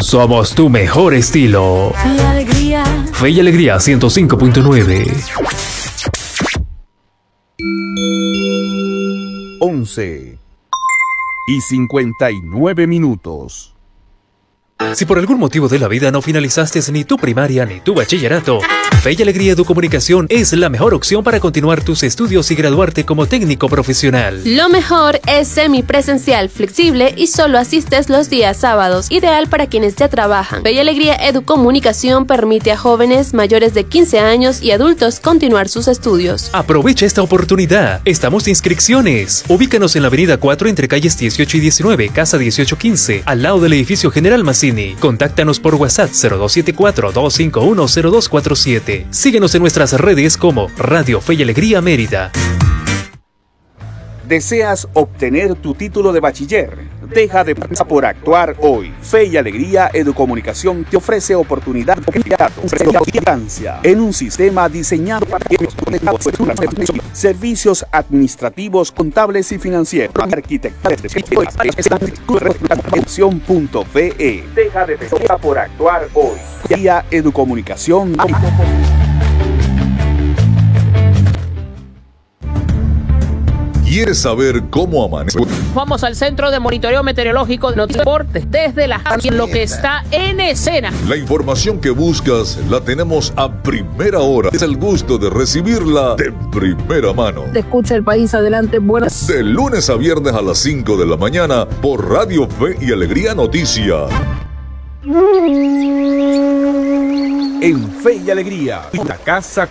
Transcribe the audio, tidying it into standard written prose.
Somos tu mejor estilo. Fe y alegría. Fe y Alegría 105.9. 11:59. Si por algún motivo de la vida no finalizaste ni tu primaria ni tu bachillerato, Fe y Alegría Educomunicación es la mejor opción para continuar tus estudios y graduarte como técnico profesional. Lo mejor es semipresencial, flexible y solo asistes los días sábados, ideal para quienes ya trabajan. Fe y Alegría Educomunicación permite a jóvenes mayores de 15 años y adultos continuar sus estudios. Aprovecha esta oportunidad. Estamos de inscripciones. Ubícanos en la avenida 4 entre calles 18 y 19, casa 1815, al lado del edificio General Mazzini. Contáctanos por WhatsApp 0274-251-0247. Síguenos en nuestras redes como Radio Fe y Alegría Mérida. ¿Deseas obtener tu título de bachiller? Deja de pensar por actuar hoy. Fe y Alegría Educomunicación te ofrece oportunidad en un sistema diseñado para servicios administrativos, contables y financieros. Arquitectura. Deja de pensar por actuar hoy. Guía Educomunicación. ¿Quieres saber cómo amanece? Vamos al Centro de Monitoreo Meteorológico de Notiporte, desde lo que está en escena. La información que buscas la tenemos a primera hora. Es el gusto de recibirla de primera mano. Te escucha el país adelante, buenas. De lunes a viernes a las 5 de la mañana por Radio Fe y Alegría Noticia. En Fe y Alegría, una casa